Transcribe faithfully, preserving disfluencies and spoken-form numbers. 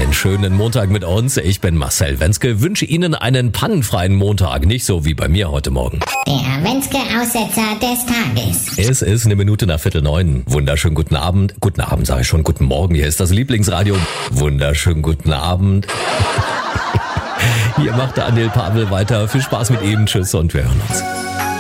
einen schönen Montag mit uns. Ich bin Marcel Wenzke, wünsche Ihnen einen pannenfreien Montag, nicht so wie bei mir heute Morgen. Der Wenzke-Aussetzer des Tages. Es ist eine Minute nach Viertel neun. Wunderschönen guten Abend. Guten Abend sage ich schon, guten Morgen. Hier ist das Lieblingsradio. Wunderschönen guten Abend. Hier macht Daniel Pavel weiter. Viel Spaß mit Ihnen. Tschüss und wir hören uns.